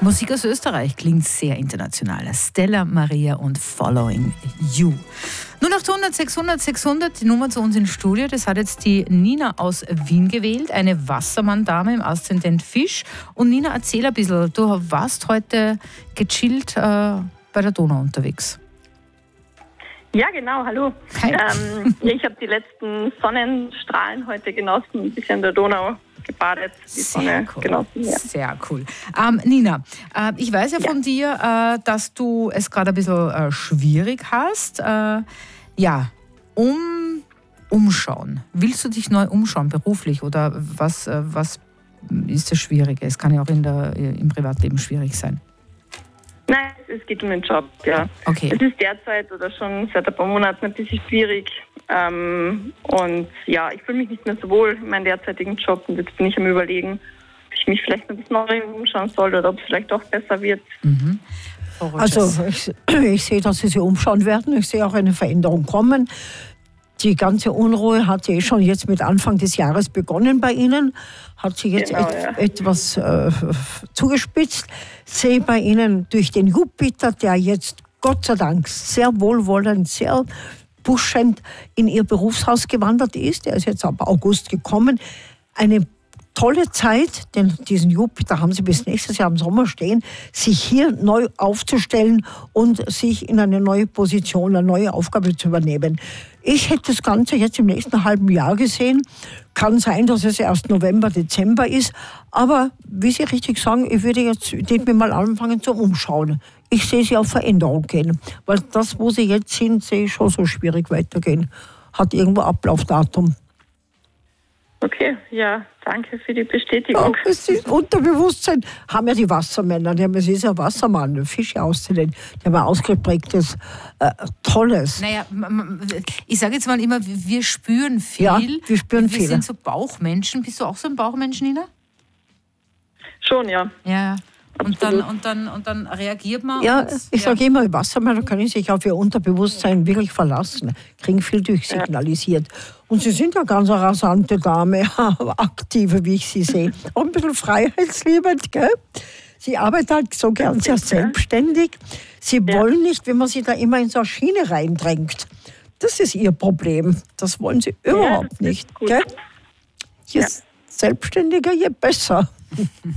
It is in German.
Musik aus Österreich klingt sehr international. Stella Maria und Following You. 0800 600 600, die Nummer zu uns ins Studio. Das hat jetzt die Nina aus Wien gewählt, eine Wassermann-Dame im Aszendent Fisch. Und Nina, erzähl ein bisschen, du warst heute gechillt bei der Donau unterwegs. Ja, genau, hallo. Hi. Ich habe die letzten Sonnenstrahlen heute genossen, ein bisschen in der Donau gebadet, die Sonne genossen. Ja. Sehr cool. Nina, ich weiß ja von dir, dass du es gerade ein bisschen schwierig hast. Umschauen. Willst du dich neu umschauen, beruflich? Oder was ist das Schwierige? Es kann ja auch im Privatleben schwierig sein. Nein, es geht um den Job, ja. Okay. Es ist derzeit oder schon seit ein paar Monaten ein bisschen schwierig. Und ja, ich fühle mich nicht mehr so wohl in meinem derzeitigen Job. Und jetzt bin ich am Überlegen, ob ich mich vielleicht ein bisschen neu umschauen soll oder ob es vielleicht doch besser wird. Mhm. Also ich sehe, dass Sie sich umschauen werden. Ich sehe auch eine Veränderung kommen. Die ganze Unruhe hat ja schon jetzt mit Anfang des Jahres begonnen bei Ihnen, hat sich jetzt etwas zugespitzt. Sehe bei Ihnen durch den Jupiter, der jetzt Gott sei Dank sehr wohlwollend, sehr pushend in Ihr Berufshaus gewandert ist, der ist jetzt ab August gekommen, eine tolle Zeit, denn diesen Jupiter haben Sie bis nächstes Jahr im Sommer stehen, sich hier neu aufzustellen und sich in eine neue Position, eine neue Aufgabe zu übernehmen. Ich hätte das Ganze jetzt im nächsten halben Jahr gesehen. Kann sein, dass es erst November, Dezember ist. Aber wie Sie richtig sagen, ich würde jetzt mir mal anfangen zu umschauen. Ich sehe Sie auf Veränderung gehen. Weil das, wo Sie jetzt sind, sehe ich schon so schwierig weitergehen. Hat irgendwo Ablaufdatum. Okay, ja, danke für die Bestätigung. Ja, das ist Unterbewusstsein. Haben ja die Wassermänner, es ist ja Wassermann, Fische auszudehnen. Die haben ein ausgeprägtes, tolles. Naja, ich sage jetzt mal immer, wir spüren viel. Ja, wir spüren viel. Wir sind so Bauchmenschen. Bist du auch so ein Bauchmensch, Nina? Schon, ja. Ja. Und dann reagiert man. Ja, ich sage immer, Wassermänner können sich auf ihr Unterbewusstsein wirklich verlassen, kriegen viel durchsignalisiert. Und Sie sind ja ganz eine rasante Dame, aktive, wie ich Sie sehe. Auch ein bisschen freiheitsliebend, gell? Sie arbeiten halt so gern sehr selbstständig. Sie wollen nicht, wenn man Sie da immer in so eine Schiene reindrängt. Das ist Ihr Problem. Das wollen Sie überhaupt nicht, gell? Je selbstständiger, je besser.